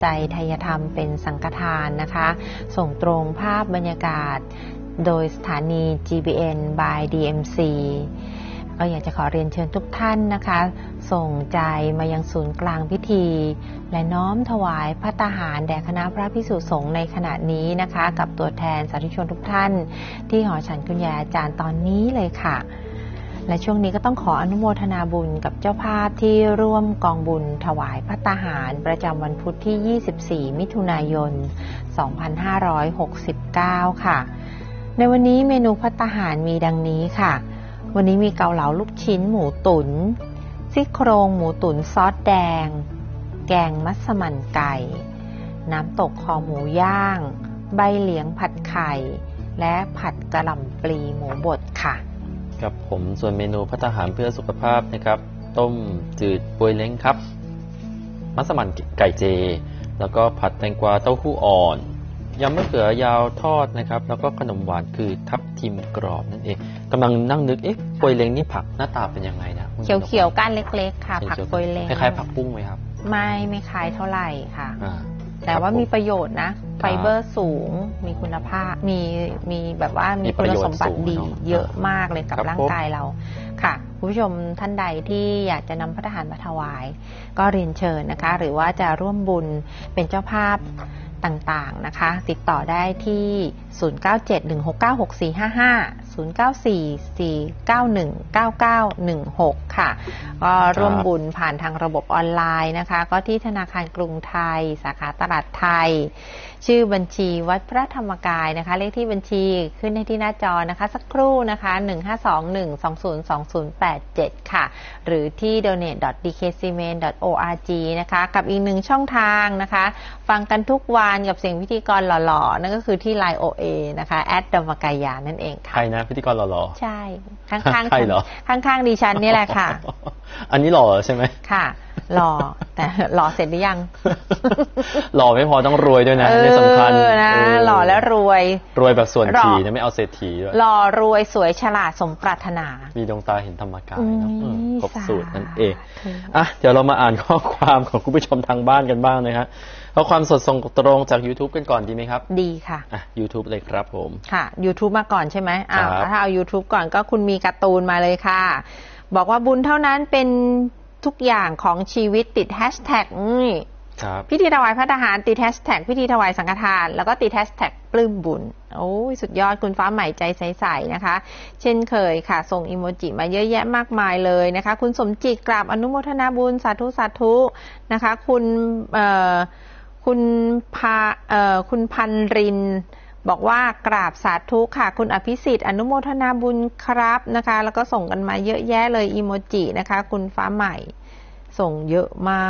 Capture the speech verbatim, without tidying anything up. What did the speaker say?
ใจไทยธรรมเป็นสังฆทานนะคะส่งตรงภาพบรรยากาศโดยสถานี จี บี เอ็น by ดี เอ็ม ซี ก็อยากจะขอเรียนเชิญทุกท่านนะคะส่งใจมายังศูนย์กลางพิธีและน้อมถวายภัตตาหารแด่คณะพระภิกษุสงฆ์ในขณะนี้นะคะกับตัวแทนสาธุชนทุกท่านที่หอฉันคุณยายอาจารย์ตอนนี้เลยค่ะและช่วงนี้ก็ต้องขออนุโมทนาบุญกับเจ้าภาพที่ร่วมกองบุญถวายภัตตาหารประจำวันพุธที่ยี่สิบสี่มิถุนายนสองพันห้าร้อยหกสิบเก้าค่ะในวันนี้เมนูภัตตาหารมีดังนี้ค่ะวันนี้มีเกาเหลาลูกชิ้นหมูตุ๋นซี่โครงหมูตุ๋นซอสแดงแกงมัสมั่นไก่น้ำตกคอหมูย่างใบเหลียงผัดไข่และผัดกะหล่ำปลีหมูบดค่ะครับผมส่วนเมนูภัตตาหารเพื่อสุขภาพนะครับต้มจืดป่วยเล้งครับมัสมั่นไก่เจแล้วก็ผัดแตงกวาเต้าหู้อ่อนยำมะเขือยาวทอดนะครับแล้วก็ขนมหวานคือทับทิมกรอบนั่นเองกำลังนั่งนึกเอ๊ะป่วยเล้งนี่ผักหน้าตาเป็นยังไงนะเขียวๆก้านเล็กๆค่ะผักป่วยเล้งคล้ายๆผักปุ้งไหมครับไม่ไม่คล้ายเท่าไหร่ค่ะแต่ว่ามีประโยชน์นะไฟเบอร์สูงมีคุณภาพมีมีแบบว่ามีคุณสมบัติดีเยอะมากเลยกับร่างกายเราค่ะคุณผู้ชมท่านใดที่อยากจะนำภัตตาหารมาถวายก็เรียนเชิญนะคะหรือว่าจะร่วมบุญเป็นเจ้าภาพต่างๆนะคะติดต่อได้ที่ศูนย์ เก้า เจ็ด หนึ่ง หก เก้า หก สี่ ห้า ห้า ศูนย์ เก้า สี่ สี่ เก้า หนึ่ง เก้า เก้า หนึ่ง หกค่ะก็ร่วมบุญผ่านทางระบบออนไลน์นะคะก็ที่ธนาคารกรุงไทยสาขาตลาดไทยชื่อบัญชีวัดพระธรรมกายนะคะเลขที่บัญชีขึ้นในที่หน้าจอนะคะสักครู่นะคะหนึ่ง ห้า สอง หนึ่ง สอง ศูนย์ สอง ศูนย์ แปด เจ็ดค่ะหรือที่ โดเนท ดอท ดี เค ซี เมน ดอท โอ อาร์ จี นะคะกับอีกหนึ่งช่องทางนะคะฟังกันทุกวันกับเสียงพิธีกรหล่อๆนั่นก็คือที่ ไลน์ โอ เอ นะคะแอดธรรมกายานั่นเองค่ะใครนะพิธีกรหล่อๆใช่ข้างๆใครเหรอข้างๆดิฉันนี่แหละค่ะอันนี้หล่อใช่ไหมค่ะหล่อแต่หล่อเสร็จหรือยังหล่อไม่พอต้องรวยด้วยนะนี่สำคัญนะหล่อและรวยรวยแบบส่วนถี่นะไม่เอาเศรษฐีด้วยหล่อรวยสวยฉลาดสมปรารถนามีดวงตาเห็นธรรมกายเนาะครบสูตรนั่นเองอ่ะเดี๋ยวเรามาอ่านข้อความของคุณผู้ชมทางบ้านกันบ้างนะครับข้อความสดส่งตรงจาก YouTube กันก่อนดีไหมครับดีค่ะอ่ะ YouTube เลยครับผมค่ะ YouTube มาก่อนใช่ไหมอ่าถ้าเอา YouTube ก่อนก็คุณมีการ์ตูนมาเลยค่ะบอกว่าบุญเท่านั้นเป็นทุกอย่างของชีวิตติดแฮชแท็กนี่พิธีถวายภัตตาหารติดแฮชแท็กพิธีถวายสังฆทานแล้วก็ติดแฮชแท็กปลื้มบุญโอ้ยสุดยอดคุณฟ้าใหม่ใจใสๆนะคะเช่นเคยค่ะส่งอีโมจิมาเยอะแยะมากมายเลยนะคะคุณสมจิตกราบอนุโมทนาบุญสาธุสาธุนะคะคุณเอ่อคุณพาเอ่อคุณพันรินบอกว่ากราบสาธุค่ะคุณอภิสิทธิ์อนุโมทนาบุญครับนะคะแล้วก็ส่งกันมาเยอะแยะเลยอีโมจินะคะคุณฟ้าใหม่ส่งเยอะมาก